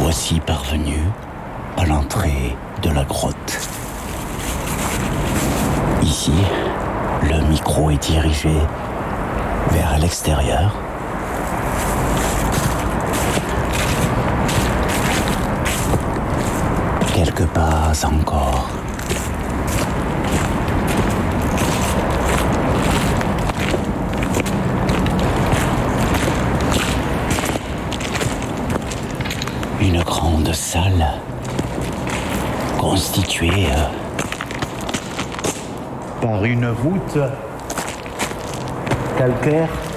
voici parvenus à l'entrée de la grotte. Ici, le micro est dirigé vers l'extérieur. Quelques pas encore. Une grande salle constituée par une voûte calcaire